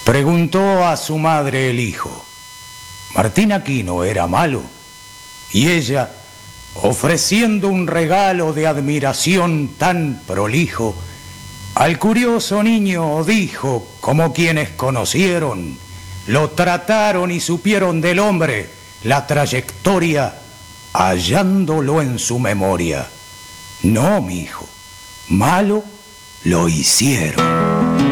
Preguntó a su madre el hijo: ¿Martín Aquino era malo? Y ella, ofreciendo un regalo de admiración tan prolijo, al curioso niño dijo, como quienes conocieron, lo trataron y supieron del hombre la trayectoria, hallándolo en su memoria: no, mi hijo, malo lo hicieron.